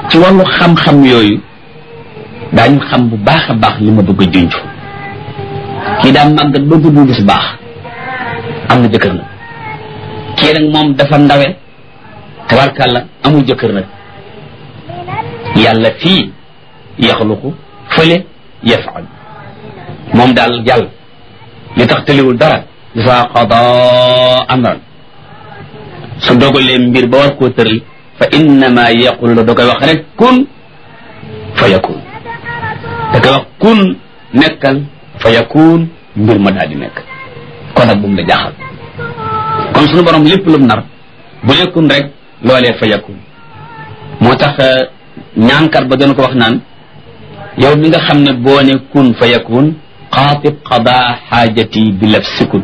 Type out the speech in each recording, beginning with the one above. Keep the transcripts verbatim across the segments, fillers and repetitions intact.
ci wàllu xam-xam yooyu daañu xam bu baax a baax li ma bëgg a junj kii daa màggat ba gudd gis baax am na jëkkër nag kii nag moom dafa ndawe tabarkàlla amul jëkkër nag yàlla fii yaxluqu fële yafaal moom daal yàlla li tax tëliwul dara isa qada amran su dogalee mbir ba war koo tëral fa innama yaqulu la da koy wax rek kun fa yakun da koy wax kun nekkal fa yakun mbir ma daal di nekk kon nag bu mu la jaaxal kon suñu borom lépp lu mu nar bu yakun rek loolee fa yakun moo tax ñaankat ba doon ko wax naan yow mi nga xam ne boo ne kun fa yakun xaatib qada xaajati bi lafsikun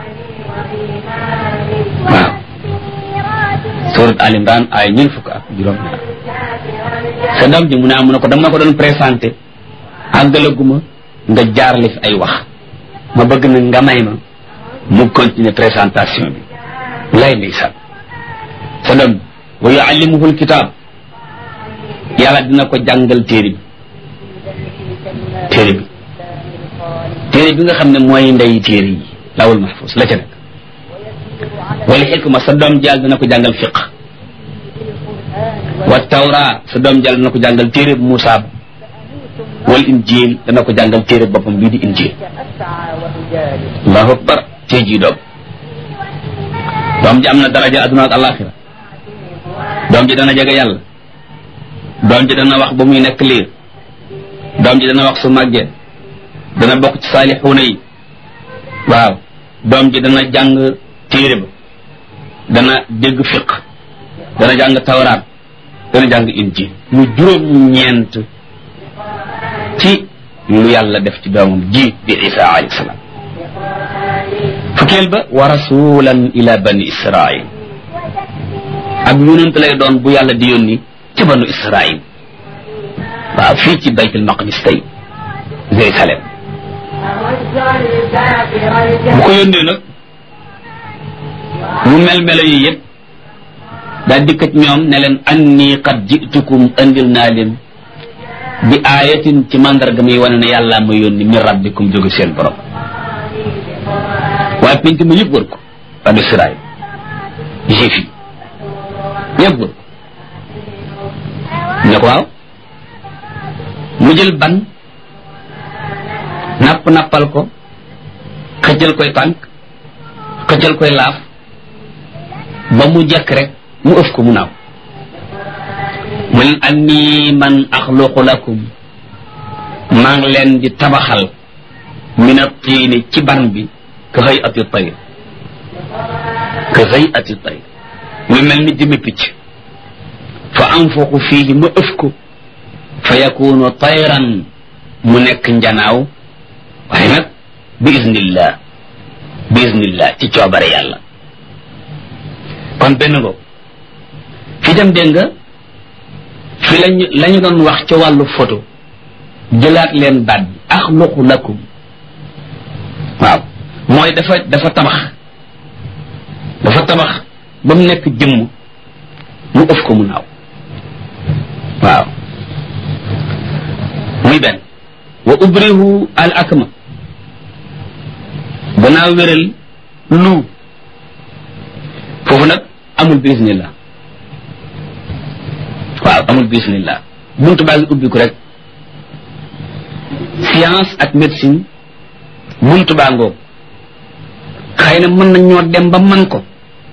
waaw surat Al Imran ay ñeent fukk ak juróom ñaar sa doom ji mu ne am na ko dama ko doon présenté àggalaguma nga jaarale fi ay wax ma bëgg na nga may ma mu continuer présentation bi lay ndeysaan sa doom wa yuallimuhu alkitab yàlla dina ko jàngal téere bi téere bi téere bi nga xam ne mooy ndey téere yi lawul mahfuz la ca nekk wala xikma sa doom jàll dina ko jàngal fiq wa tawra sa doom jàll dina ko jàngal téere bu Muusaa wal injil dana ko jàngal téere boppam bii di injil allahu akbar tey jii doom doom ji am na daraja adduna ak alaxira doom ji dana jege yàlla doom ji dana wax ba muy nekk liir doom ji dana wax su màggee dana bokk ci saalixuuna yi waaw doom ji dana jàng téere ba dana dégg fiq dana jàng tawraat dana jàng injil mu juróom ñeent ci lu yàlla def ci doomam ji di isa alayhi salaam fukkeel ba wa rasulan ila bani israil ak yonent lay doon bu yàlla di yónni ci banu israil waaw fii ci baytul maqdis tey Jérusalem bu ko yónnee nag mu mel melo yi yëpp daa dikkat ñoom ne leen anni qad jitukum andil naa leen bi aayatin ci mandarga muy wane ne yàlla ma yónni min rabbikum jóge seen borom waaye penc ma yëpp wër ko banu Israil juif yi ñëpp wër ko ne ko waaw mu jël ban napp nappal ko xëccal koy tànk xëccal koy laaf ba mu jekk rek mu ëf ko mu naaw mu leen anni man axluqu lakum maa ngi leen di tabaxal min at-tiini ci ban bi ka hay'ati at-tayr ka hay'ati at-tayr mu mel ni jëmmi picc fa anfuxu fiihi ma ëf ko fa yakunu tayran mu nekk njanaaw waaye nag bi iznillah bi iznillah ci coobare yàlla kon benn ngo fi dem dégg nga fi lañu la ñu doon wax ca wàllu photo jëlaat leen baat bi axluqu lakum waaw mooy dafa dafa tabax dafa tabax ba mu nekk jëmm mu ëf ko mu naaw waaw muy benn wa ubrihu al akma danaa wéral lu foofu nag amul bismillah waaw amul bismillah buntu baa ngi ubbiku rek science ak médecine buntu baa ngoo xëy na mën nañ ñoo dem ba man ko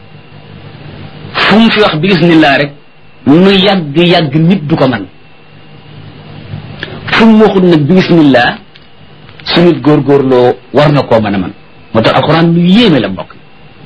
fu mu fi wax bismillah rek nu yàgg yàgg nit du ko man fu mu waxul nag bismillah su nit góorgóorloo war na koo mën a man moo tax alquran lu yéeme la mbokk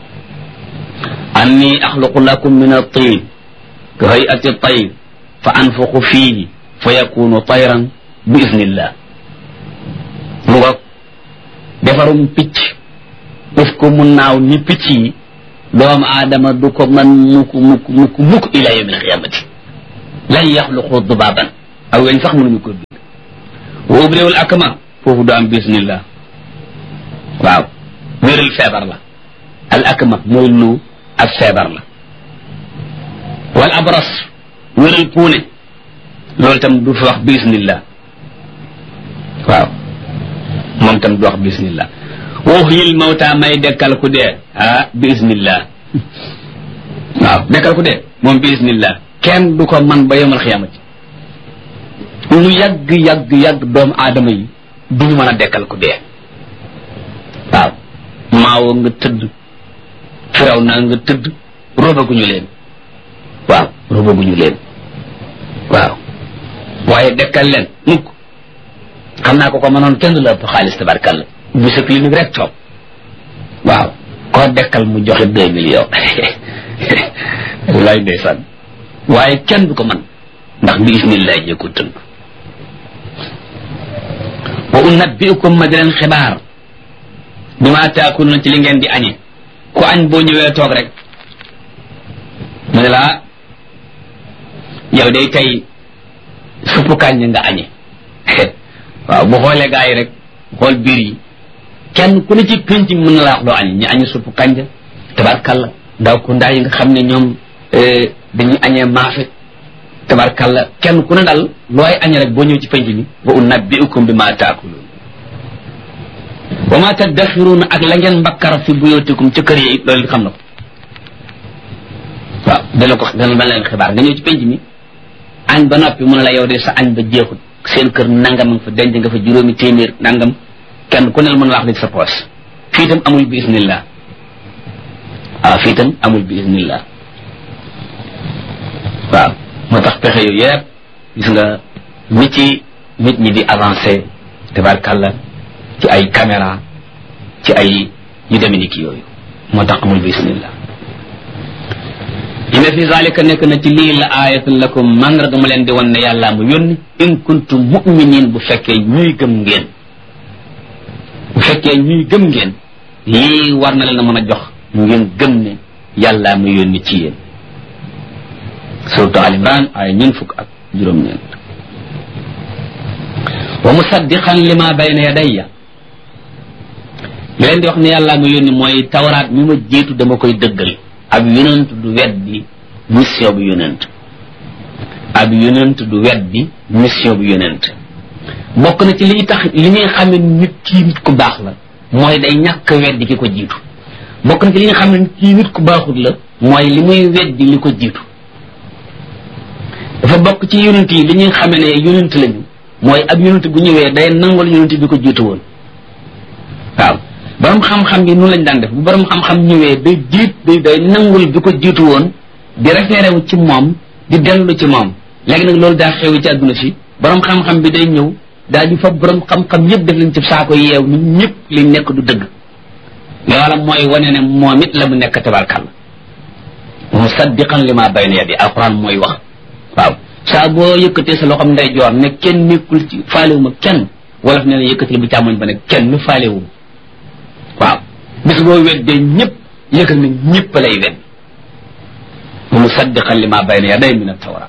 anni axluqu lakum min at-tin ka hay'ati at-tayr fa anfuxu fiihi fa yakunu tayran bi iznillah mu nga defarum picc def ko mu naaw ni picc yi doomu aadama du ko man mukk mukk mukk mukk ila yawm al-qiyamati lan yaxluqu dubaban aw weñ sax mënuñu ko bind wa ubriwul akma foofu du am bismillah waaw wéral feebar la al akma mooy lu ak feebar la wal abras wéral puune loolu tam du fi wax bismillah waaw moom tam du wax bismillah uhyil mawta may dekkal ku dee ah bismillah waaw dekkal ku dee moom bismillah kenn du ko man ba yomal xiyaamati lu yàgg yàgg yàgg doomu aadama yi duñu mën a dekkal ku dee waaw maawo nga tëdd firaw naa nga tëdd robaguñu leen waaw robaguñu leen waaw waaye dekkal leen mukk xam naa ko ko mënoon kenn du la ëpp xaalis tabarkalla bu sa clinique rek toog waaw koo dekkal mu joxe deux millions wallaay ndeysaan waaye kenn du ko mën ndax bi ismillah jee ko tënk wa unabbiukum ma di leen xibaar bima taakuluna ci li ngeen di añe ku añ boo ñëwee toog rek mu ne la yow day tey suppu kàññ nga añe waaw bu xoolee gaa yi rek xool biir yi kenn ku ne ci pénc mën na la wax loo añe ñu añe suppu kànja tabarkalla ndaw ku ndaa yi nga xam ne ñoom dañuy añee maafe tabarkalla kenn ku ne daal looy añe rek boo ñëw ci pénc mi wa unabbiukum bima taakuluna wa ma taddaxiruuna ak la ngeen mbakkar fi buyootikum ca kër yi it loolu xam na ko waaw dana ko dana ba leen xibaar nga ñëw ci penc mi añ ba noppi mu ne la yow de sa añ ba jeexut seen kër nangam nga fa denc nga fa juróomi téeméer nangam kenn ku ne la mën a wax li sa poos fii itam amul bi isnillah waaw fii itam amul bi isnillah waaw moo tax pexe yooyu yëpp gis nga mi ci nit ñi di avancé tabarkàlla ci ay caméra ci ay yu demee ni ki yooyu moo tax amul bismillah inna fi zalika nekk na ci lii la ayatun lakum mandarga ma leen di wan ne yàllaa mu yónni in kuntum mu'minin bu fekkee ñuy gëm ngeen bu fekkee ñuy gëm ngeen lii war na leen a mën a jox ngeen gëm ne yàllaa mu yónni ci yéen surtout Al Imran ay ñeent fukk ak juróom-ñeent wa musaddiqan lima bayna yadayya li leen di wax ne yàllaa ma yónni mooy tawraat mi ma jiitu dama koy dëggal ab yonent du weddi mission bu yonent ab yonent du weddi mission bu yonent bokk na ci liy tax li ñuy xam ne nit kii nit ku baax la mooy day ñàkk weddi ki ko jiitu bokk na ci li nga xam ne nit kii nit ku baaxut la mooy li muy weddi li ko jiitu dafa bokk ci yonent yi li ñuy xame ne yonent lañu mooy ab yonent bu ñëwee day nangul yonent bi ko jiitu woon waaw borom xam-xam bi noonu lañ daan def bu borom xam-xam ñëwee day jiit day day nangul bi ko jiitu woon di référé wu ci moom di dellu ci moom léegi nag loolu daa xew ci àdduna si borom xam-xam bi day ñëw daal di fa borom xam-xam yëpp def leen ci saako yeew nit ñëpp li nekk du dëgg loola mooy wane ne moom it la mu nekk tabarkàlla musaddiqan li ma bayna yadi alquran mooy wax waaw saa boo yëkkatee sa loxoom ndey joor ne kenn nekkul ci faalewuma kenn wolof ne la yëkkatee bu càmmoñ ba ne kenn faalewuma waaw bis boo weddee ñëpp yëgal na ñëpp lay wedd musaddiqan li ma bayna yaday min at-tawra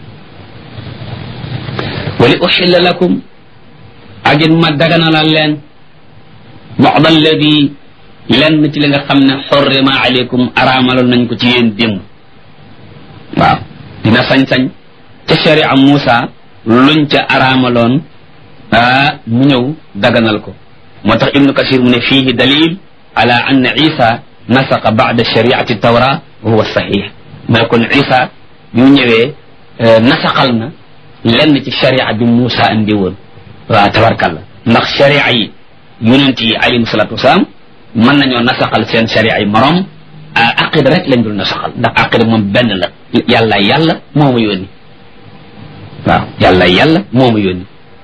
wa li uxilla lakum ak it ma daganalal leen ba'd alladi lenn ci li nga xam ne xurrima aleykum araamaloon nañ ko ci yéen démb waaw dina sañ-sañ ca sharia Muusa luñ ca araamaloon ah mu ñëw daganal ko moo tax ibnu kasir mu ne fiihi dalil ala anna isa nasaqa ba'da shariati tawra wa huwa sahih mais kon isa bi mu ñëwee nasaqal na lenn ci sharia bi Muusa andi woon waaw tabarkalla ndax sharia yi yonent yi alayhim salatu wasalaam mën nañoo nasaqal seen sharia yi morom aqida rek lañ dul nasaqal ndax aqida moom benn la yàlla yàlla moo ma yónni waaw yàlla yàlla moo ma yónni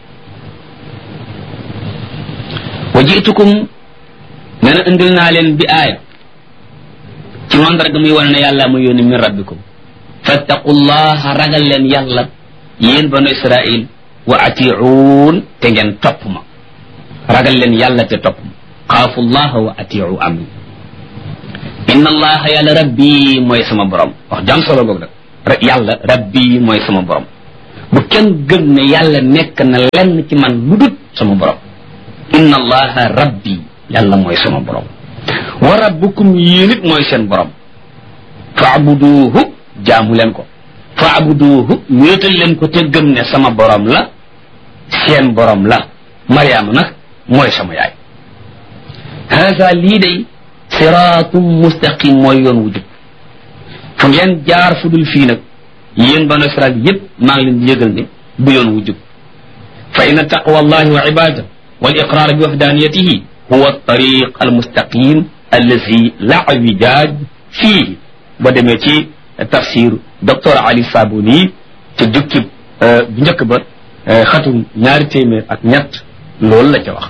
wa jiitukum nee na indil naa leen bi aaya ci mandarga muy wane ne yàlla ma yónni min rabbikum fattaqullaha ragal leen yàlla yéen banu israil wa atiuun te ngeen topp ma ragal leen yàlla te topp ma xaafu llaha wa atiu amri inna allaha yàlla rabbi mooy sama borom wax jam solo boog nag yàlla rabbi mooy sama borom bu kenn gëm ne yàlla nekk na lenn ci man lu dut sama borom inna allaha rabbi yàlla mooy sama borom wa rabbukum yéen it mooy seen borom faabuduhu jaamu leen ko fa'buduhu wéetal leen ko te gëm ne sama borom la seen borom la Mariama nag mooy sama yaay haza lii day siraatum mustaqim mooy yoon wu jub fu ngeen jaar fu dul fii nag yéen banu Israel yépp maa ngi leen di yëgal ne bu yoon wu jub fa inna taqwa allahi wa ibada wal iqrar bi wahdaniyatihi huwa at-tariq al-mustaqim allazi la wijaj fihi ba demee ci tafsir docteur Ali Sabuni ci jukkib bu njëkk ba xatum ñaari téeméer ak ñett loolu la ca wax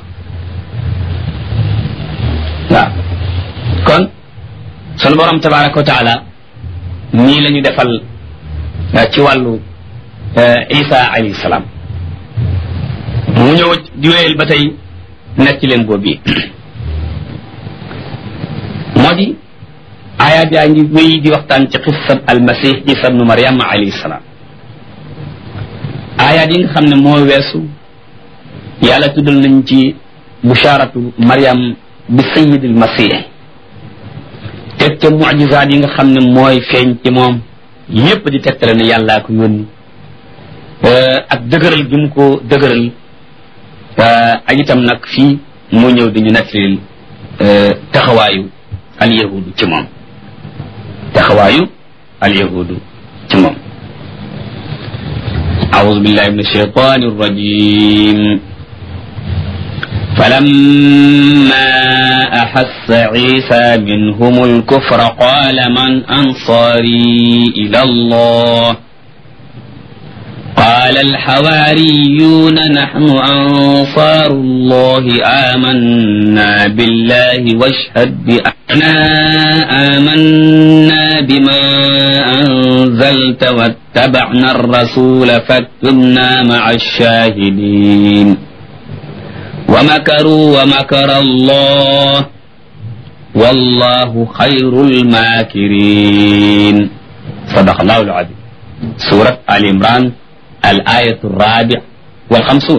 waaw kon sunu borom tabaraka wa taala nii la ñu defal ci wàllu Isa alayhi salaam mu ñëw di wéyal ba tey nekk ci leen boobu moo di ayaat yaa ngi wéy di waxtaan ci xissab almasih Isa ibnu Maryam alayhi salaam ayaat yi nga xam ne moo weesu yàlla tuddal nañ ci busharatu Maryam bi sayyidil masih teg ca mujizaat yi nga xam ne mooy feeñ ci moom yépp di tegtale ne yàllaa ko yónni ak dëgëral gi mu ko dëgëral ak itam nag fii mu ñëw di ñu nettalil taxawaayu al yahudu ci moom taxawaayu al yahudu ci moom أعوذ بالله من الشيطان الرجيم فلما أحس عيسى منهم الكفر قال من أنصاري إلى الله قال الحواريون نحن أنصار الله آمنا بالله واشهد بأننا آمنا بما أنزلت واتبعنا الرسول فاكتبنا مع الشاهدين ومكروا ومكر الله والله خير الماكرين صدق الله العظيم سورة آل عمران الآية الرابع والخمسون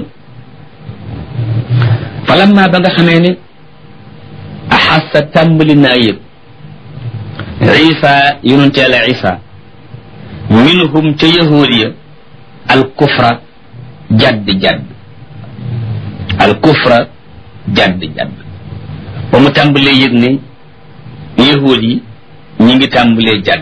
فلما بقى خميني أحس تنبل النايب عيسى ينتهي على عيسى منهم تيهودية الكفر جد جد الكفر جد جد ومتنبل يغني يهودي نيجي تنبل جد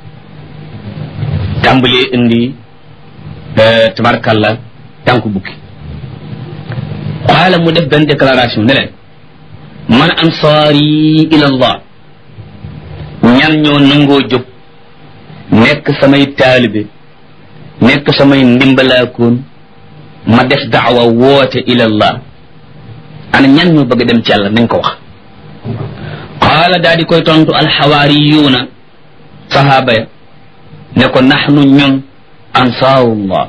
تنبل اندي tabarakallah tànku bukki qaala mu def benn déclaration ne leen man ansaari ila allah ñan ñoo nangoo jóg nekk samay taalibe nekk samay ndimbalaakoon ma def daawa woote ila allah ana ñan ñoo bëgg dem ci yàlla nañ ko wax qaala daa di koy tontu alxawaariyuuna sahaaba ya ne ko naxnu ñun ansaarullah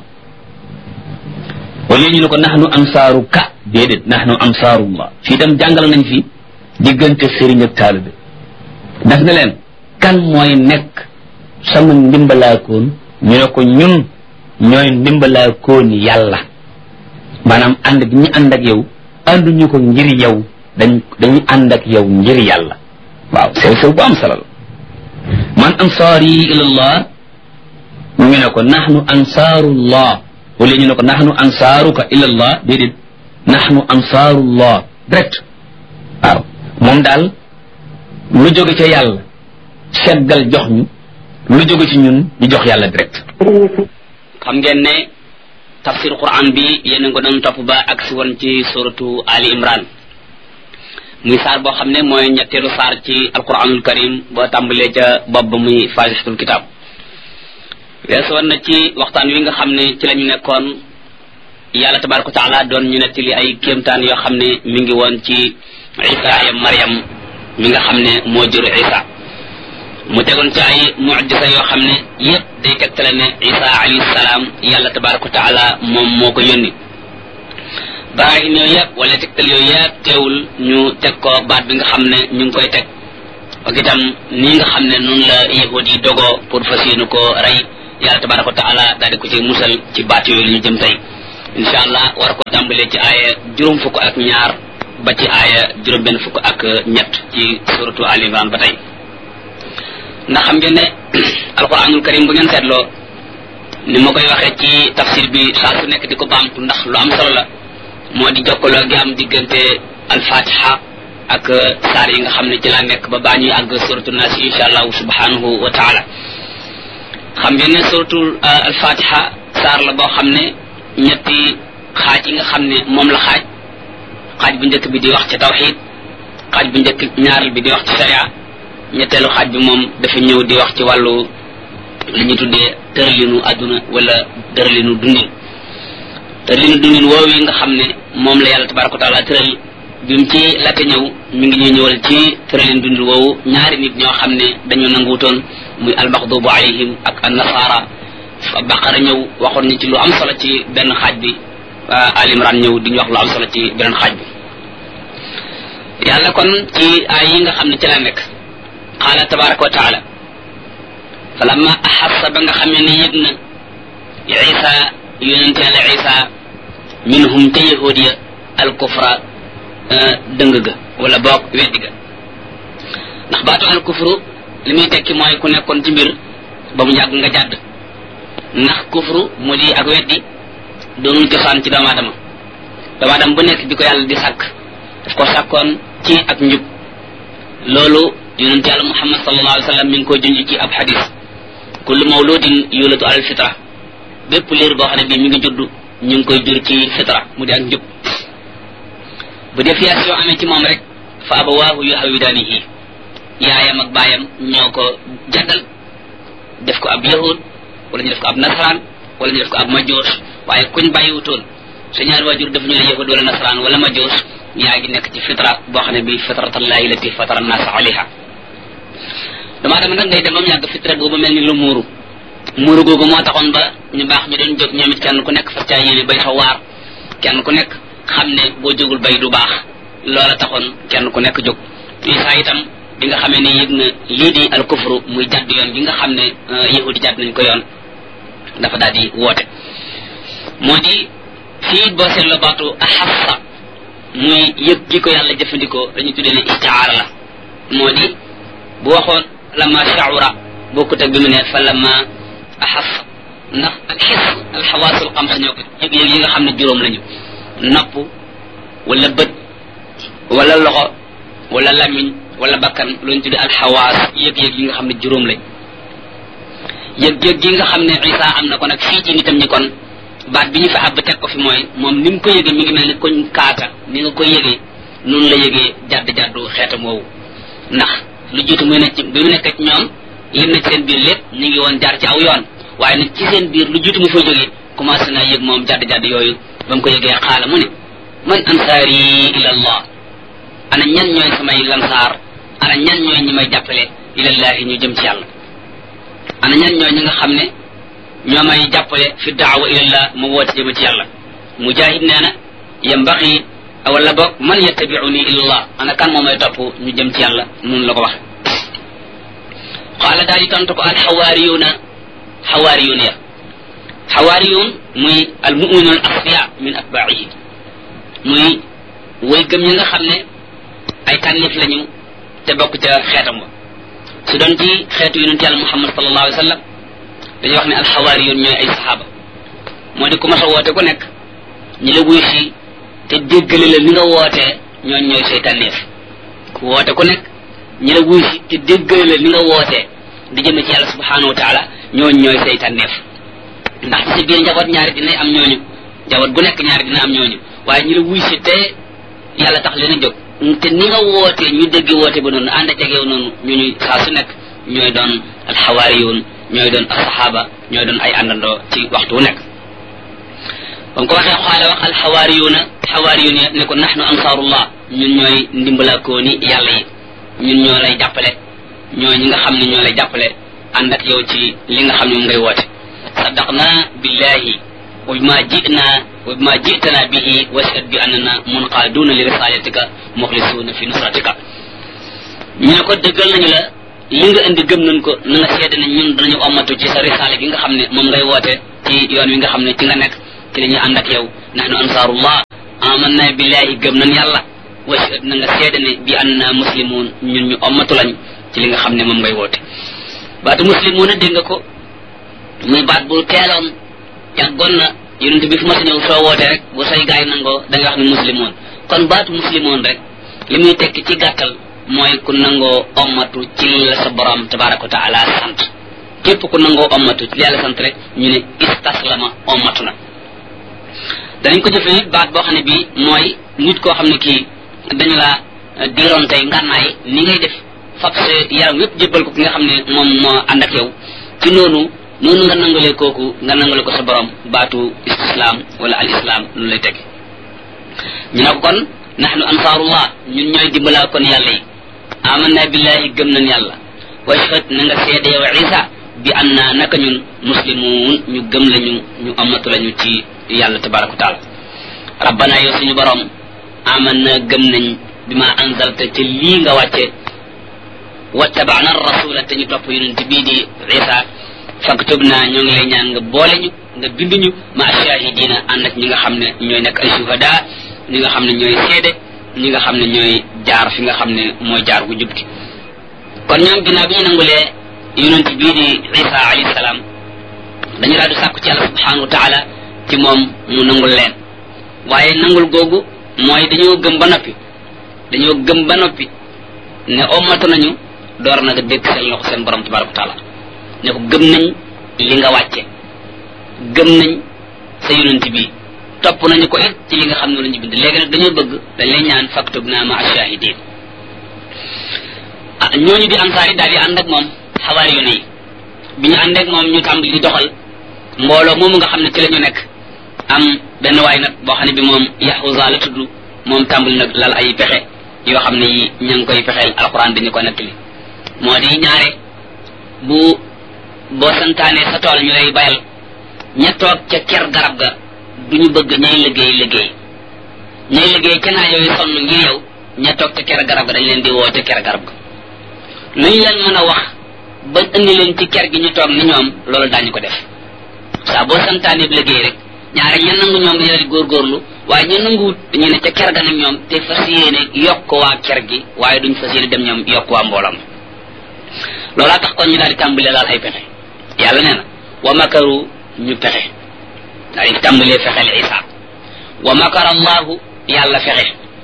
wala ñu ne ko naxnu ansaaru ka déedéet naxnu ansaarullah fii tam jàngal nañ fi diggante sëriñ ak taalibe daf ne leen kan mooy nekk sama ndimbalaakoon ñu ne ko ñun ñooy ndimbalaakoon yàlla maanaam ànd gi ñu ànd ak yow ànduñu ko ngir yow dañ dañu ànd ak yow ngir yàlla waaw sew sew bu am solo la man ansaari ilallah ñu ne ko naxnu ansaarullah wala ñu ne ko naxnu ansaaruka ilallah déedéet naxnu ansaarullah direct waaw moom daal lu jóge ca yàlla seggal jox ñu lu jóge ci ñun ñu jox yàlla direct xam ngeen ne tafsir quran bi yéen a ko doon topp ba ak si woon ci suratu ali imran muy saar boo xam ne mooy ñetteelu saar ci alquranul karim boo tàmbalee ca bopp ba muy faatihatul kitab weesu woon na ci waxtaan wi nga xam ne ci la ñu nekkoon yàlla tabaraka wa taala doon ñu nettali ay kéemtaan yoo xam ne mi ngi woon ci isa ya maryam mi nga xam ne moo jur isa mu tegoon ci ay mucjisa yoo xam ne yépp day tegtale ne isa alayhi salaam yàlla tabaraka wa taala moom moo ko yónni baraahim yooyu yëpp wala tegtal yooyu yëpp teewul ñu teg ko baat bi nga xam ne ñu ngi koy teg ak itam nii nga xam ne noonu la yahud yi dogoo pour fas yéene ko rey yàlla tabaraka wa taala daal di ko ci musal ci baat yooyu li ñu jëm tey insha allah war ko tàmbalee ci aaya juróom fukk ak ñaar ba ci aaya juróom benn fukk ak ñett ci suratu al imran ba tey ndax xam ngeen ne alquranul karim bu ngeen seetloo ni ma koy waxee ci tafsir bi saa su nekk di ko baamtu ndax lu am solo la moo di jokkaloo gi am diggante al-fatiha ak saar yi nga xam ne ci laa nekk ba baa ñuy àgg suratul nas insha allahu subhanahu wa taala xam ngeen ne suratul al-fatiha saar la boo xam ne ñetti xaaj yi nga xam ne moom la xaaj xaaj bu njëkk bi di wax ci tawxid xaaj bu njëkk ñaareel bi di wax ci sharia ñetteelu xaaj bi moom dafa ñëw di wax ci wàllu li ñu tuddee tëralinu àdduna wala tëralinu dundin tëralinu dundin woowu yi nga xam ne moom la yàlla tabaraka wa taala tëral bi mu ci laata ñëw mi ngi ñuy ñëwal ci tëralinu dundin woowu ñaari nit ñoo xam ne dañoo nanguutoon muy almaxdubu alayhim ak annasara baqara ñëw waxoon ñu ci lu am solo ci benn xaaj bi al imran ñëw di ñu wax lu am solo ci beneen xaaj bi yàlla kon ci ay yi nga xam ne ci la nekk qaala tabaraka wa taala falamma axassa ba nga xamee ne yëg na isa yonente yàlla isa minhum ca yahudiya al kufra dëng ga wala boog weddi ga ndax baatu al kufru li muy tekki mooy ku nekkoon ci mbir ba mu yàgg nga jàdd ndax kufru mu di ak weddi doonul cosaan ci doomu aadama doomu aadama bu nekk bi ko yàlla di sàkk daf ko sàkkoon ci ak njub loolu yonente yàlla muhammad sallallahu alayhi wa sallam mi ngi koy junj ci ab xadis kullu mawludin yulatu alal fitra bépp liir boo xam ne bii mi ngi judd ñu ngi koy jur ci fitra mu di ak njub bu défiation amee ci moom rek fa abawaahu yuhawidaanihi yaayam ak baayam ñoo ko jaddal def ko ab yahud wala ñu def ko ab nasaraan wala ñu def ko ab majoos waaye kuñ bàyyiwutoon sa ñaari waajur def ñu ne yahud wala nasaraan wala majoos yaa ngi nekk ci fitra boo xam ne bii fitratallahi lati fatara an-nas alayha damaa dama nag ngay dem ba mu yàgg fitra boobu mel ni lu muuru muuru googu moo taxoon ba ñu baax ñu doon jóg ñoom it kenn ku nekk fas caa yéene bay fa waar kenn ku nekk xam ne boo jógul bay du baax loola taxoon kenn ku nekk jóg Isa itam bi nga xamee ne yëg na lii di al kufru muy jàdd yoon gi nga xam ne yahudi jàdd nañ ko yoon dafa daal di woote moo di fii boo seetloo baatu axassa muy yëg gi ko yàlla jëfandikoo dañu tuddee ne istiaara la moo di bu waxoon lama shaura bokkut ak bi mu ne fa lama axassa ndax alxis alxawaasul xamsa ñoo ko yëg-yëg yi nga xam ne juróom lañu nopp wala bët wala loxo wala lamiñ wala bakkan lu ñu tuddee alxawaas yëg-yëg yi nga xam ne juróom lañ yëg-yëg yi nga xam ne Isa am na ko nag fii ci nitam ñi kon baat bi ñu fa àbb teg ko fi mooy moom ni mu ko yëgee mi ngi mel ni koñ kaata ni nga ko yëgee noonu la yëgee jadd-jaddu xeetam woowu ndax lu jiitu muy nekk ci bi mu nekk ci ñoom lim na ci seen biir lépp ñu ngi woon jaar ci aw yoon waaye nag ci seen biir lu jiitu mu fa jógee commencé naa yëg moom jadd-jadd yooyu ba mu ko yëgee xaala mu ne man ansaari ila allah ana ñan ñooy samay lansaar ana ñan ñooy ñi may jàppale ilallahi ñu jëm ci yàlla ana ñan ñooy ñi nga xam ne ñoo may jàppale fi daawa ilallah ma woote jëm ci yàlla mujahid nee na yambaxi wala boog man yattabiuni ilallah ana kan moo may topp ñu jëm ci yàlla noonu la ko wax qaala daal di tontu ko al xawaariyuuna xawaariyuun ya xawaariyuun muy al muminuun al asfiya min atbaihi muy way gëm ñi nga xam ne ay tànnif lañu te bokk ca xeetam wa su doon ci xeetu yonent yàlla muhammad sallallahu alayhi wa sallam dañuy wax ne alxawaariyun ñooy ay saxaaba moo di ku mas a woote ku nekk ñi la wuy si te déggale la ni nga wootee ñooñ ñooy say tànneef ku woote ku nekk ñi la wuy si te déggale la ni nga wootee di jëme ci yàlla subhanahu wa taala ñooñ ñooy say tànneef ndax ci sa biir njaboot ñaari dinay am ñooñu njaboot gu nekk ñaari dina am ñooñu waaye ñi la wuy si te yàlla tax leen a jóg te ni nga wootee ñu dégg woote ba noonu ànd ak yow noonu ñu ñuy saa su nekk ñooy doon alxawaariyun ñooy doon asxaaba ñooy doon ay àndandoo ci waxtu wu nekk ba mu ko waxee xaale wax alxawaariyuna xawaariyun yi ne ko nahnu ansaarullah ñun ñooy ndimbalaakooni yàlla yi ñun ñoo lay jàppale ñooy ñi nga xam ne ñoo lay jàppale ànd ak yow ci li nga xam ne moom ngay woote saddaqna billahi wa bima ji'na wa bima ji'tana bihi washhad bi annana munqaduna li risalatika mukhlisuna fi nusratika ñu ne ko dëggal nañu la li nga indi gëm nañ ko na nga seede ne ñun danañu ommatu ci sa risaale gi nga xam ne moom ngay woote ci yoon wi nga xam ne ci nga nekk ci la ñuy ànd ak yow nahnu ansaarullah amanna billahi gëm nañ yàlla washhad na nga seede ne bi annana muslimun ñun ñu ommatu lañ ci li nga xam ne moom ngay woote baatu muslimuuna dégg nga ko muy baat bu teeloon yàggoon na yonent bi fu ma sa ñëw soo woote rek bu say gaay nangoo da nga wax ni muslimoon kon baatu muslimoon rek li muy tekki ci gàttal mooy ku nangoo ommatu ci la sa borom tabaraka wa taala sant képp ku nangoo ommatu ci yàlla sant rek ñu ne istaslama ommatu na danañ ko jëfee baat boo xam ne bii mooy nit koo xam ne kii dañu la diiroon tey ngànnaay ni ngay def fab sa yaram yépp jébbal ko ki nga xam ne moom moo ànd ak yow ci noonu noonu nga nangalee kooku nga nangale ko sa borom baatu islam wala al islam lu lay teg ñu ne ko kon nahnu ansaarullah ñun ñooy dimbalaa kon yàlla yi amanna billahi gëm nañ yàlla wa ashhad na nga seede yow isa bi anna naka ñun muslimun ñu gëm lañu ñu amatu lañu ci yàlla tabaraka wa taala rabbana yow suñu borom amanna gëm nañ bima anzalta ci lii nga wàcce wattaba'na ar-rasula te ñu topp yonent bii di isa faktubna ñoo ngi lay ñaan nga boole ñu nga binduñu ma shahidina ànd ak ñi nga xam ne ñooy nekk ay shuhada ñi nga xam ne ñooy seede ñi nga xam ne ñooy jaar fi nga xam ne mooy jaar gu jub gi kon ñoom ginnaaw bi ñu nangulee yonent bii di isa alayhi salaam dañu daal di sàkku ci yàlla subhanahu wa taala ci moom mu nangul leen waaye nangul googu mooy dañoo gëm ba noppi dañoo gëm ba noppi ne ommatu nañu door na nga dégg seen loxo seen borom tabaraka wa taala ne ko gëm nañ li nga wàcce gëm nañ sa yonent bi topp nañu ko it ci li nga xam ne lañu bind léegi nag dañoo bëgg dañ lay ñaan faktubna ma ashahidin ah ñooñu di ansaar yi daal di ànd ak moom xawaari yu ne yi bi ñu ànd ak moom ñu tàmbali di doxal mbooloo moomu nga xam ne ci la ñu nekk am benn waay nag boo xam ne bi moom Yahuza la tudd moom tàmbali nag lal ay pexe yoo xam ne yi ña ngi koy fexeel alquran dañu ko nettali moo di ñaare bu boo santaane sa tool ñu lay bayal ña toog ca ker garab ga duñu bëgg ñay liggéey liggéey ñay liggéey ca naa yooyu sonn ngir yow ña toog ca ker garab ga dañ leen di woo ca ker garab ga lu ñu leen mën a wax ba indi leen ci ker gi ñu toog ni ñoom loolu daañu ko def saa boo santaane liggéey rek ñaare ña nangu ñoom dañu di góorgóorlu waaye ña nanguwut dañu ne ca ker ga nag ñoom te fas yéene yokk waa ker gi waaye duñ fas yéene dem ñoom yokk waa mboolam loolaa tax kon ñu daal di tàmbalee laal ay pexe yàlla nee na wa makaru ñu pexe daal di tàmbalee fexeel isa wa makara allahu yàlla fexe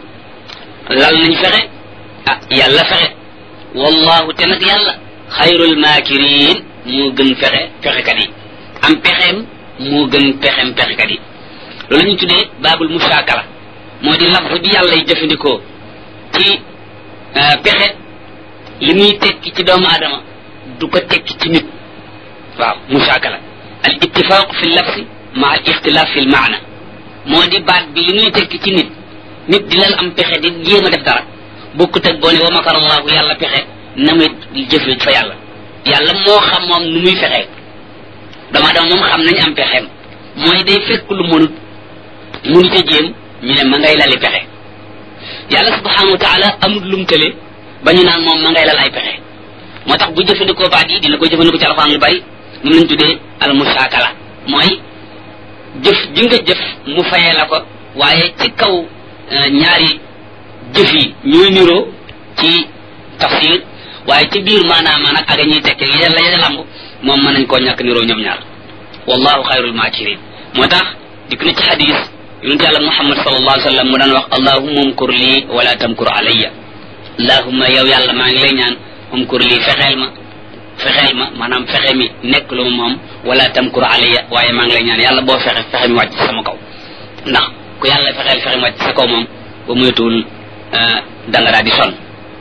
lal nañ fexe ah yàlla fexe wallahu te nag yàlla xayrul maakirin moo gën fexe fexekat yi am pexeem moo gën pexeem fexekat yi loolu la ñu tuddee baabul mushakala moo di lafz bi yàlla yi jëfandikoo ci pexe li muy tekki ci doomu aadama du ko tekki ci nit waaw mushakala al ittifaq fi lafzi ma al ixtilaf fi l maana moo di baat bi li muy tekki ci nit nit di lan am pexe di jéem a def dara bokkut ak boo ne wa makara allahu yàlla pexe na muy jëfe fa yàlla yàlla moo xam moom nu muy fexee doomu aadama moom xam nañ am pexeem mooy day fekk lu mënut mënu ca jéem ñu ne ma ngay lali pexe yàlla subhanahu wa taala amul lum tële ba ñu naan moom ma ngay lal ay pexe moo tax bu jëfandikoo baat yi dina ko jëfandikoo ci alxuraan lu bari ñu lañ tuddee al mushakala mooy jëf ji nga jëf mu fayee la ko waaye ci kaw ñaari jëf yi ñooy niroo ci tafsir waaye ci biir maanaam nag ak ñuy tekke yi la yàlla lamb moom mën nañ koo ñàkk niroo ñoom ñaar wallahu xayrul maakirin moo tax dikk na ci xadis yonent yàlla muhammad sallallahu alayhi wa sallam mu daan wax allahumma umkur lii wala tamkur alayya allahumma yow yàlla maa ngi lay ñaan umkur lii fexeel ma fexeel ma maanaam fexe mi nekk lu moom wala tamkur alayya waaye maa ngi lay ñaan yàlla boo fexe fexe mi wàcc ci sama kaw ndax ku yàlla fexeel fexe mi wàcc ci sa kaw moom ba moytuwul da nga daal di sonn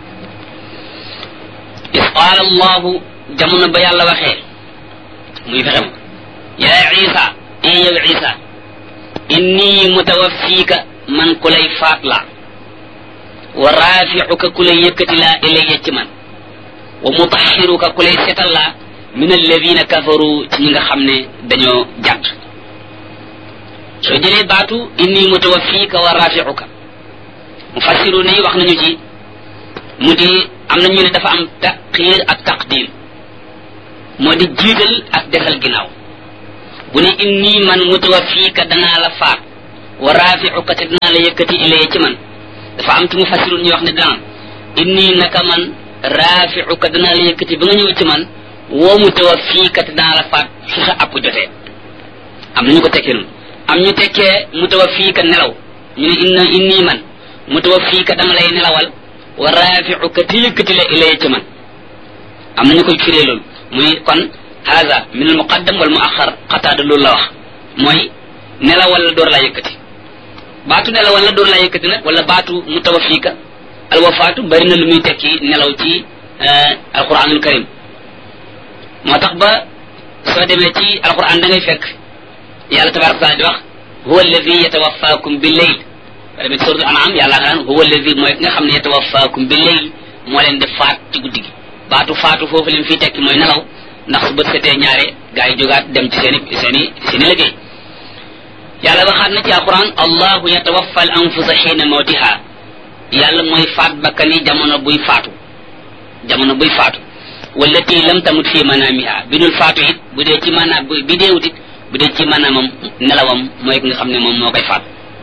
is qaala allahu jamono ba yàlla waxee muy fexe ma yaa isa e yow isa inni mutawaffiika man ku lay faat la wa raafi'uka ku lay yëkkati laa ilayya ci man wa mutahhiruka ku lay setal laa min alladina kafaru ci ñi nga xam ne dañoo jàdd soo jëlee baatu inni mutawaffiika wa raafi'uka mufassiru ne wax nañu ci mu di am na ñu ne dafa am taxiir ak taqdim moo di jiital ak desal ginnaaw bu ne inni man mutawaffiika danaa la faat wa raafi'uka te danaa la yëkkati ilayya ci man dafa am ci mufassirun ñu wax ne daan inni naka man raafi'uka danaa la yëkkati ba nga ñëw ci man woo mutawaffika te dana la faat su sa app jotee am nañu ko tekkee noonu am ñu tekkee mutawaffika nelaw ñu ne inna inni man mutawaffika dama lay nelawal wa rafi'uka te yëkkati la ilay ci man am nañu koy firee loolu muy kon hada min al muqaddam wal muakhar qatada loolu la wax mooy nelawal la door la yëkkati baatu nelawal la door la yëkkati nag wala baatu mutawaffika al wafaatu bari na lu muy tekki nelaw ci alquranul karim moo tax ba soo demee ci alquran da ngay fekk yàlla tabaraka taala di wax huwa alladi yatawaffakum bil layl ba demee ci suratul an'am yàlla nga naan huwa alladi mooy ki nga xam ne yatawaffakum bil layl moo leen di faat ci guddi gi baatu faatu foofu leen fii tekki mooy nelaw ndax su bët setee ñaare gaa yi jógaat dem ci seeni seeni seeni liggéey yàlla waxaat na ci alquran allahu yatawaffa al anfusa xiina mawtiha yàlla mooy faat bakkani jamono buy faatu jamono buy faatu wallati lam tamut fi manamiha bi dul faatu it bu dee ci maanaam bi deewut it bu dee ci maanaamam nelawam mooy ki nga xam ne moom moo koy faat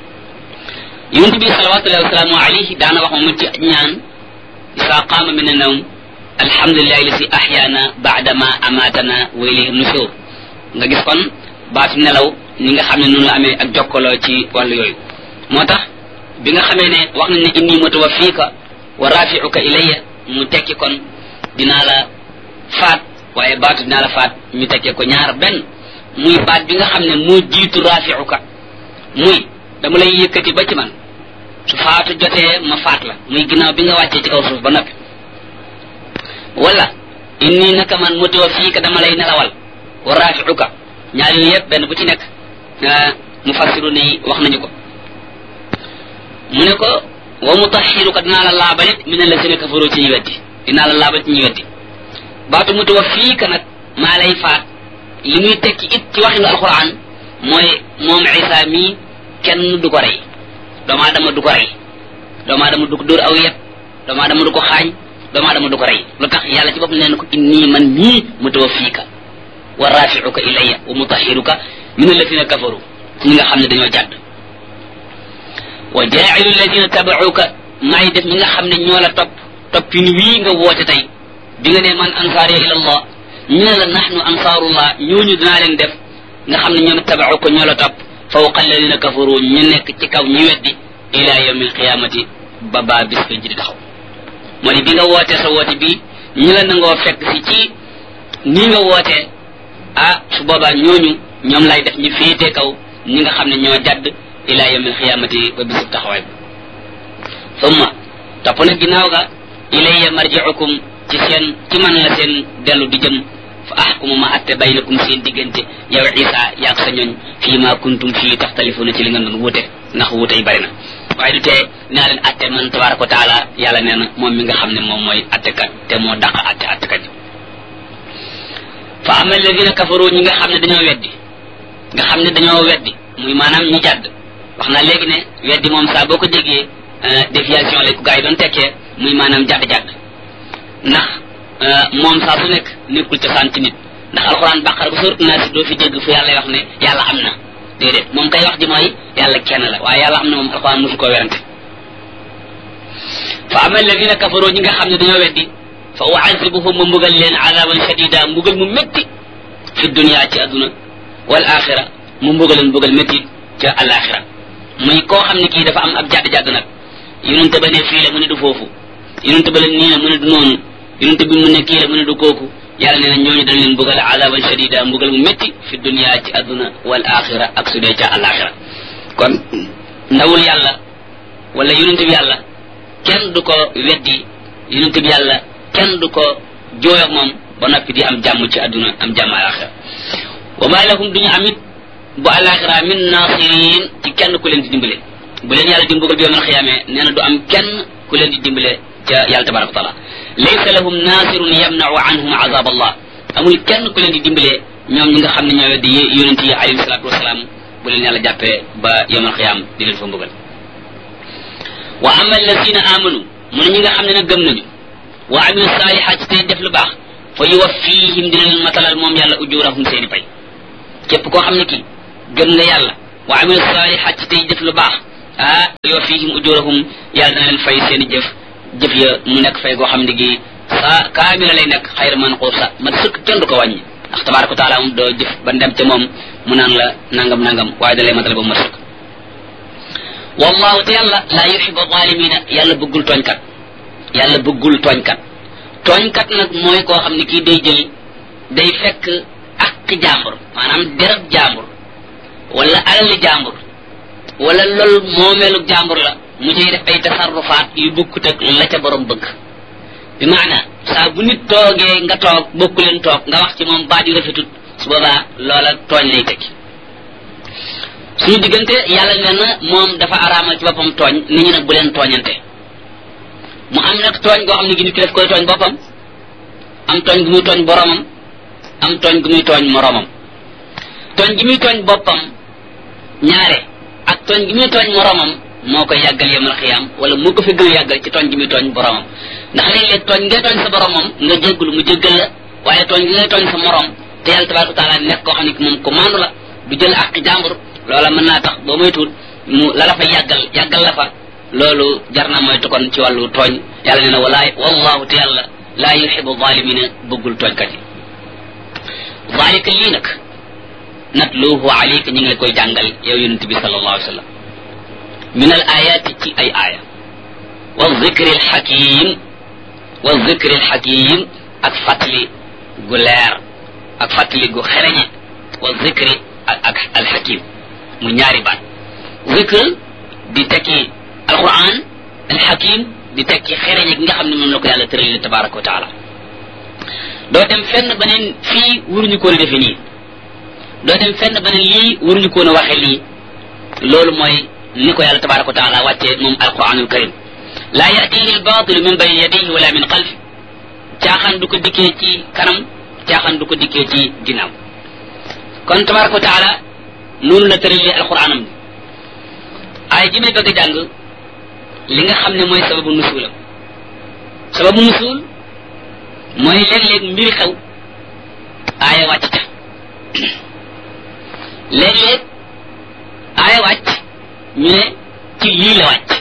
yonent bi salawatullahi wasalaamu alayhi daana wax moom ci ñaan isa qaama min annawm alhamdulillahi lasi ahyana ba'da ma amatana wa ilayhi nushur nga gis kon baatu nelaw ni nga xam ne noonu la amee ak jokkaloo ci wàllu yooyu moo tax bi nga xamee ne wax nañ ne inni mutawaffika wa rafi'uka ilayya mu tekki kon dinaa la faat waaye baatu dinaa la faat ñu tekkee ko ñaar benn muy baat bi nga xam ne moo jiitu rafi'uka muy dama lay yëkkati ba ci man su faatu jotee ma faat la muy ginnaaw bi nga wàccee ci kaw suuf ba noppi wala inni naka man mutawaffika dama lay nelawal wa rafi'uka ñaar yooyu yëpp benn bu ci nekk mufassiru ni wax nañu ko mu ne ko wa mutahhiruka dinaa la laabalit min alladhina kafaru ci ñu weddi dinaa la laabal ci ñu weddi baatu mutawaffika nag maa lay faat li muy tekki it ci waxinu alquran mooy moom isa mii kenn du ko rey doomu aadama du ko rey doomu aadama du ko dóor aw yet doomu aadama du ko xaañ doomu aadama du ko rey lu tax yàlla ci boppam nee na ko inni man mii mutawaffika wa rafi'uka ilayya wa mutahhiruka min alladhina kafaru ñi nga xam ne dañoo jàdd wa ja'ilu alladhina tabauka maay def ñi nga xam ne ñoo la topp toppin wii nga woote tey bi nga ne man ansaari ila allah ñu ne la nahnu ansaarullah ñooñu dinaa leen def nga xam ne ñoom tabauka ñoo la topp fawqa alladhina kafaru ñu nekk ci kaw ñu weddi ila yawmi alqiyamati ba baa bis ko ji di taxaw moo ni bi nga wootee sa woote bi ñu la nangoo fekk si ci nii nga wootee ah su boobaa ñooñu ñoom lay def ñu féetee kaw ñi nga xam ne ñoo jadd ila yawmil xiyaamati ba bisub taxawaay summa topp na ginnaaw ga ilayya marji'ukum ci seen ci man la seen dellu di jëm fa ahkumu ma atte baynakum seen diggante yow isa yaag sa ñooñ fii ma kuntum fii taxtalifuna ci li nga doon wuute ndax wuute yi bari na waaye du tee naa leen atte man tabaraka wa taala yàlla nee na moom mi nga xam ne moom mooy attekat te moo dàq atte attekat fa ama alladina kafaru ñi nga xam ne dañoo weddi nga xam ne dañoo weddi muy maanaam ñi jàdd wax naa léegi ne weddi moom saa boo ko déggee déviation lay ko gars yi doon tekkee muy maanaam jàdd-jàdd ndax moom saa su nekk nekkul cosaan ci nit ndax alxuraan bàqara bu sóorat naa si doo fi dégg fu yàlla wax ne yàlla am na déedéet moom kay wax ji mooy yàlla kenn la waaye yàlla am na moom alxuraan mosu koo werante fa ama alladina kafaru ñi nga xam ne dañoo weddi fa uazibuhum ma mbugal leen azaban shadida mbugal mu métti fi dunia ci adduna wal axira mu mbugal leen mbugal métti ca alaxira muy koo xam ne kii dafa am ab jadd-jadd nag yonente ba ne fii la mu ne du foofu yonente ba la nii la mu ne du noonu yonente bi mu ne kii la mu ne du kooku yàlla nee na ñooñu dañ leen mbugal azaban shadida mbugal mu métti fi dunia ci adduna wal axira ak su dee ca alaxira kon ndawul yàlla wala yonente bi yàlla kenn du ko weddi yonente bi yàlla kenn du ko jooy ak moom ba noppi di am jàmm ci adduna am jàmm alaxira wa ma lahum duñu amit bu alaxira min nasirin ci kenn ku leen di dimbale bu leen yàlla di mbugal bi yawmal xiyaamee nee na du am kenn ku leen di dimbale ca yàlla tabaraka wa taala laysa lahum nasirun yamnau anhum azab allah amul kenn ku leen di dimbale ñoom ñi nga xam ne ñoo di yonent yi alayhi salatu wasalaam bu leen yàlla jàppee ba yawmal xiyaam di leen fa mbugal wa ama alladina amanu mu ne ñi nga xam ne nag gëm nañu wa amilu salihat ci tey def lu baax fa yuwaffihim dina leen matalal moom yàlla ujurahum seeni pay képp koo xam ne kii gëm nga yàlla wa amilu salihat ci tey def lu baax ah yuwaffihim ujurahum yàlla dina leen fay seeni jëf jëf ya mu nekk fay goo xam ne gi sa kaamila lay nekk xayra manquusa man sëkk kenn du ko wàññi ndax tabaraka wa taala moom doo jëf ba dem ca moom mu naan la nangam nangam waaye da lay matale ba mu sëkk wallahu te yàlla laa yuxibu zalimina yàlla bëggul tooñkat yàlla bëggul tooñkat tooñkat nag mooy koo xam ne kii day jël day fekk ak jàmbur maanaam derab jàmbur wala alali jàmbur wala loolu moomeelu jàmbur la mu cay def ay tasarrufaat yu bokkut ak la ca borom bëgg bi maana saa bu nit toogee nga toog bokku leen toog nga wax ci moom baat yu rafetut su boobaa loola tooñ lay tekki suñu diggante yàlla nee na moom dafa araamal ci boppam tooñ nit ñi nag bu leen tooñante mu am nag tooñ goo xam ne gi nit ki daf koy tooñ boppam am tooñ gu muy tooñ boromam am tooñ gu muy tooñ moromam tooñ gi muy tooñ boppam ñaare ak tooñ gi muy tooñ moromam moo koy yàggal yemal xiyaam wala moo ko fi gën a yàggal ci tooñ gi muy tooñ boromam ndax léeg-léeg tooñ ngay tooñ sa boromam nga jéggulu mu jéggal la waaye tooñ gi ngay tooñ sa morom te yàlla tabaraka taala nekk koo xam ne moom ko maandu la du jël ak jàmbur loola mën naa tax boo moytuwul mu la la fa yàggal yàggal la fa loolu jar na moytu kon ci wàllu tooñ yàlla nee na walaay wallahu te yàlla laa yuxibu zalimina bëggul tooñkat yi zalika lii nag natluhu alayka ñu ngi la koy jàngal yow yonent bi sallallahu alayhi wa sallam min al ayati ci ay aaya wa zikri al hakim wa zikri al hakim ak fàttali gu leer ak fàttali gu xereñe wa zikri ak al hakim mu ñaari baat zikr di tekki alquran al hakim di tekki xereñe gi nga xam ne moom la ko yàlla tëralil tabaraka wa taala doo dem fenn beneen fii waruñu koon a defe nii doo dem fenn beneen lii waruñu koon a waxe lii loolu mooy ni ko yàlla tabaraka wa taala wàccee moom alquranul karim laa yatihi albaatilu min bayni yadayhi wala min xalfi caaxaan du ko dikkee ci kanam caaxaan du ko dikkee ci ginnaaw kon tabaraka wa taala noonu la tëralee alquranam bi ay ji may bëgg a jàng li nga xam ne mooy sababu nusuulam sababu nusuul mooy léeg-léeg mbiri xew aaya wàcc ca léeg-léeg aaya wàcc ñu ne ci lii la wàcc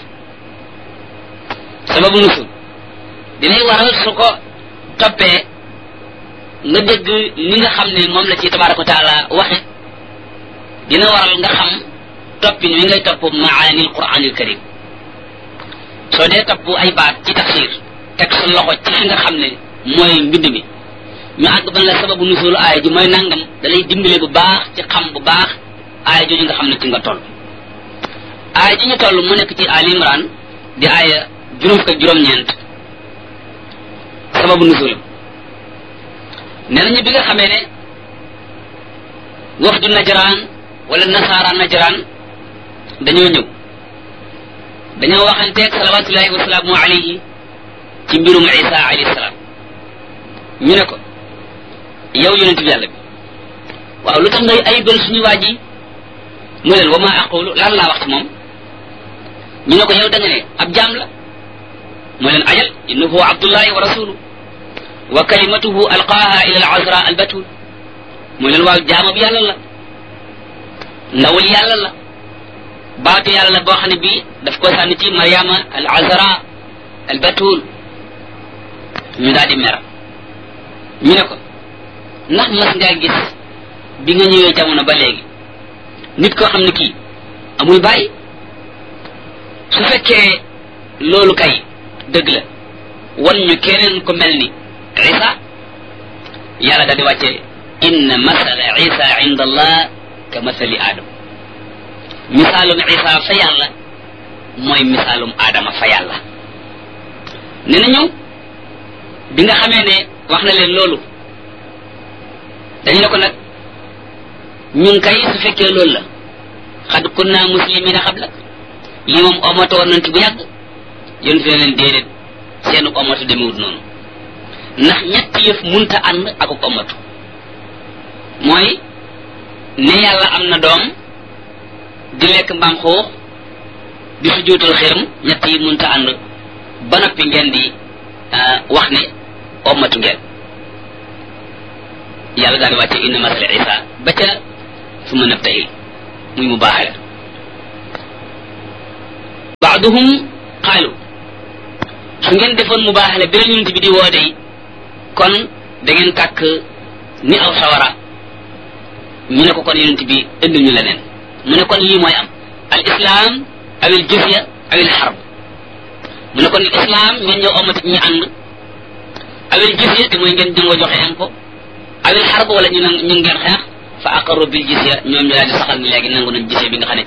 sababu nusul dinay waral su ko toppee nga dégg ni nga xam ne moom la ci tabaraka wa taala waxe dina waral nga xam toppin wi ngay topp maani alquranil karim soo dee topp ay baat ci tafsir teg sa loxo ci fi nga xam ne mooy mbind mi ñu àgg ban la sababu nusul aaya ji mooy nangam da lay dimbale bu baax ci xam bu baax aaya jooju nga xam ne ci nga toll aaya ji ñu toll mu nekk ci Ali Imran di aaya juróom fukk ak juróom-ñeent sababu nusulam nee nañu bi nga xamee ne wafdu Najraan wala nasaara Najraan dañoo ñëw dañoo waxanteeg salawatullahi wa salaamu alayhi ci mbirum Isa alayhi salaam ñu ne ko yow yonent bi yàlla bi waaw lu tax ngay ayibal suñu waa ji mu leen wa ma aqulu lan laa wax ci moom ñu ne ko yow da nga ne ab jaam la mu leen ajal innahu abdullahi wa rasuluhu wa kalimatuhu alqaaha ila al azra al batul mu leen waaw jaamab yàlla la ndawul yàlla la baatu yàlla la boo xam ne bii daf ko sànni ci mariama al azra al batul ñu daal di mer ñu ne ko ndax mas ngaa gis bi nga ñëwee jamono ba léegi nit koo xam ne kii amul bàyyi su fekkee loolu kay dëgg la wan ñu keneen ko mel ni Isa yàlla daal di wàcce inna masala Isa inda allah ka masali Adam misaalum Isa fa yàlla mooy misaalum Adama fa yàlla ne na ñëw bi nga xamee ne wax na leen loolu dañu ne ko nag ñun kay su fekkee loolu la xad kunna muslimina xabla lii moom omoto woon nañ ci bu yàgg yéen fi ne leen déedéet seen omoto demewut noonu ndax ñetti yëf munta ànd ak omoto mooy ne yàlla am na doom di lekk mbaam xuux di su jóotal xërëm ñett yi munta ànd ba noppi ngeen di wax ne ommatu ngeen yàlla daal di wàcce inna masala Isa ba ca su ma nabtahil muy mu baaxale baaduhum qaalu su ngeen defoon mu baaxale bi la yonent bi di woo day kon da ngeen tàkk ni aw sawara ñu ne ko kon yonent bi indil ñu leneen mu ne kon lii mooy am al islam awil jizya awil harb mu ne kon islam ngeen ñëw omati ñu ànd awil jizya te mooy ngeen jëngoo joxe impôt awil harb wala ñu ñu ngeen xeex fa aqarru bil jizya ñoom ñu daal di saxal ni léegi nangu nañ jizya bi nga xam ne